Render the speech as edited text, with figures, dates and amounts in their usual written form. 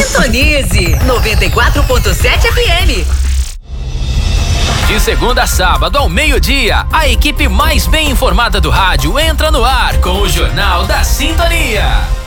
Sintonize 94.7 FM. De segunda a sábado ao meio-dia, a equipe mais bem informada do rádio entra no ar com o Jornal da Sintonia.